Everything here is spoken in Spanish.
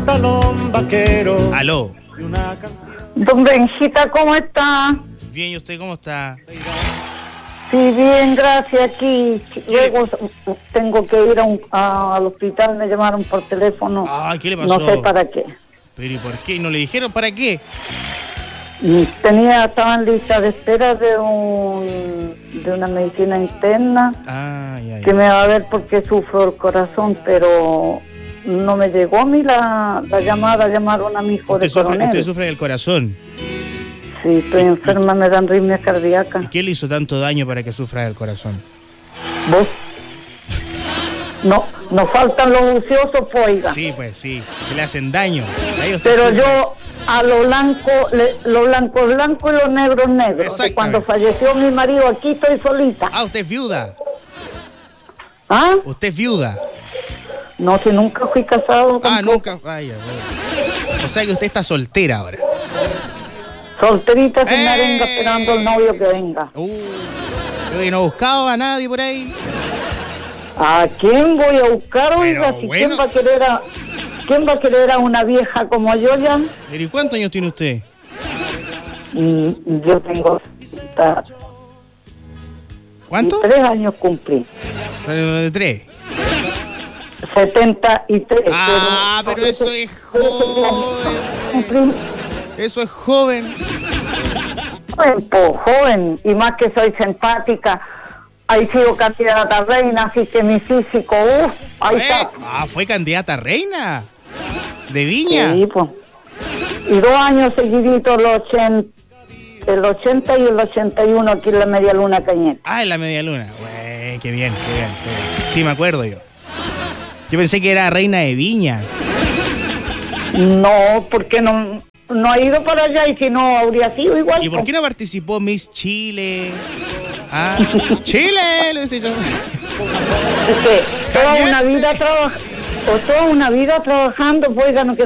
pantalón vaquero. Aló. Don Benjita, ¿cómo está? Bien, ¿y usted cómo está? Sí, bien, gracias. Aquí luego tengo que ir al hospital, me llamaron por teléfono. Ay, ¿qué le pasó? No sé para qué. ¿Pero y por qué? ¿No le dijeron para qué? Estaba en lista de espera de una medicina interna que me va a ver porque sufro el corazón, pero no me llegó a mí la llamada, llamaron a mi hijo de coronel. ¿Usted sufre del corazón? Sí, estoy enferma, me dan arritmia cardíaca. ¿Y qué le hizo tanto daño para que sufra del corazón? ¿Vos? No, nos faltan los ociosos, oiga. Sí, pues sí, que le hacen daño. Pero yo a lo blanco es blanco y lo negro es negro. Cuando falleció mi marido aquí estoy solita. Ah, ¿usted es viuda? ¿Ah? ¿Usted es viuda? No, si nunca fui casado. Ah, nunca. Vaya, vaya. O sea que usted está soltera ahora. Solterita sin arenga esperando al novio que venga. ¿Y no buscaba a nadie por ahí? ¿A quién voy a buscar, oiga? Si bueno. ¿Quién va a querer a una vieja como yo ya? ¿Y cuántos años tiene usted? Yo tengo... ¿Cuánto? 3 años cumplí. ¿De 3? 73. Pero eso es joven. Eso es joven. Joven, y más que soy simpática. He sido candidata a reina, así que mi físico, ahí está. ¿Fue candidata a reina? ¿De Viña? Sí, pues. Y 2 años seguiditos, el 80 y el 81 aquí en la Media Luna Cañete. En la Media Luna. Qué bien. Sí, me acuerdo yo. Yo pensé que era reina de Viña. No, porque no ha ido para allá y si no habría sido igual. ¿Y por qué no participó Miss Chile? Chile, lo hice yo. Toda una vida trabajando, pues, no